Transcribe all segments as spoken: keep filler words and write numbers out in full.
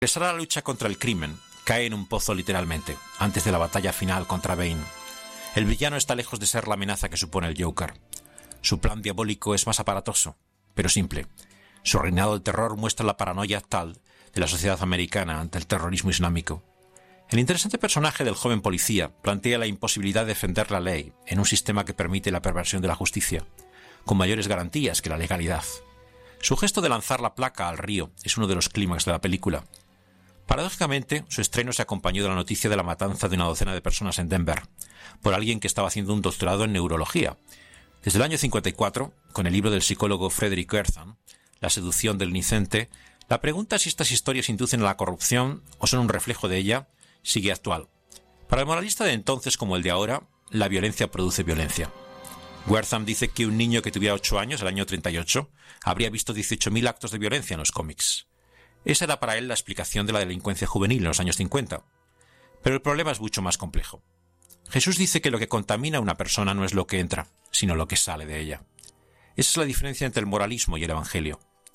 Regresar a la lucha contra el crimen cae en un pozo literalmente, antes de la batalla final contra Bane. El villano está lejos de ser la amenaza que supone el Joker. Su plan diabólico es más aparatoso, pero simple. Su reinado del terror muestra la paranoia actual de la sociedad americana ante el terrorismo islámico. El interesante personaje del joven policía plantea la imposibilidad de defender la ley en un sistema que permite la perversión de la justicia, con mayores garantías que la legalidad. Su gesto de lanzar la placa al río es uno de los clímax de la película. Paradójicamente, su estreno se acompañó de la noticia de la matanza de una docena de personas en Denver, por alguien que estaba haciendo un doctorado en neurología. Desde el año cincuenta y cuatro, con el libro del psicólogo Frederick Wertham, La seducción del inocente, la pregunta si estas historias inducen a la corrupción o son un reflejo de ella sigue actual. Para el moralista de entonces como el de ahora, la violencia produce violencia. Wertham dice que un niño que tuviera ocho años, el año treinta y ocho, habría visto dieciocho mil actos de violencia en los cómics. Esa era para él la explicación de la delincuencia juvenil en los años cincuenta. Pero el problema es mucho más complejo. Jesús dice que lo que contamina a una persona no es lo que entra, sino lo que sale de ella. Esa es la diferencia entre el moralismo y el evangelio.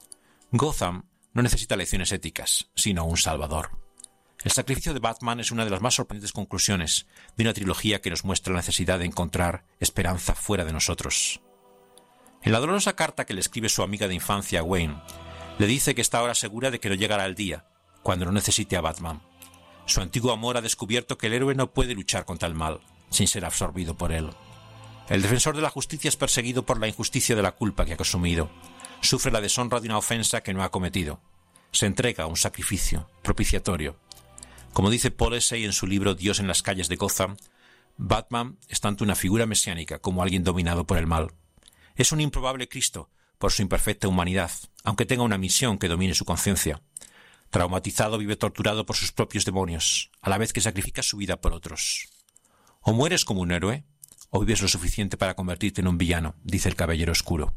Gotham no necesita lecciones éticas, sino un salvador. El sacrificio de Batman es una de las más sorprendentes conclusiones de una trilogía que nos muestra la necesidad de encontrar esperanza fuera de nosotros. En la dolorosa carta que le escribe su amiga de infancia, Wayne, le dice que está ahora segura de que no llegará el día, cuando no necesite a Batman. Su antiguo amor ha descubierto que el héroe no puede luchar contra el mal, sin ser absorbido por él. El defensor de la justicia es perseguido por la injusticia de la culpa que ha consumido. Sufre la deshonra de una ofensa que no ha cometido. Se entrega a un sacrificio propiciatorio. Como dice Paul Essey en su libro Dios en las calles de Gotham, Batman es tanto una figura mesiánica como alguien dominado por el mal. Es un improbable Cristo por su imperfecta humanidad, aunque tenga una misión que domine su conciencia. Traumatizado, vive torturado por sus propios demonios, a la vez que sacrifica su vida por otros. O mueres como un héroe, o vives lo suficiente para convertirte en un villano, dice el Caballero Oscuro.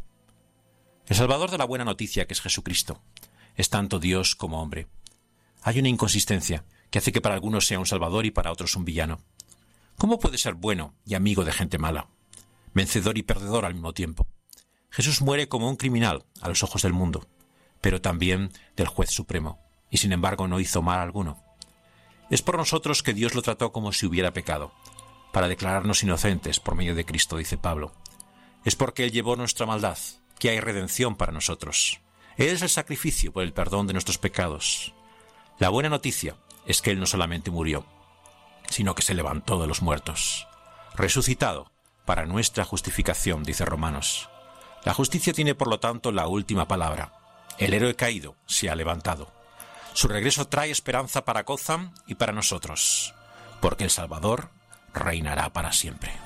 El salvador de la buena noticia, que es Jesucristo, es tanto Dios como hombre. Hay una inconsistencia que hace que para algunos sea un salvador y para otros un villano. ¿Cómo puede ser bueno y amigo de gente mala? Vencedor y perdedor al mismo tiempo. Jesús muere como un criminal a los ojos del mundo, pero también del juez supremo, y sin embargo no hizo mal alguno. Es por nosotros que Dios lo trató como si hubiera pecado, para declararnos inocentes por medio de Cristo, dice Pablo. Es porque Él llevó nuestra maldad, que hay redención para nosotros. Él es el sacrificio por el perdón de nuestros pecados. La buena noticia es que Él no solamente murió, sino que se levantó de los muertos, resucitado para nuestra justificación, dice Romanos. La justicia tiene por lo tanto la última palabra. El héroe caído se ha levantado. Su regreso trae esperanza para Gotham y para nosotros, porque el Salvador reinará para siempre.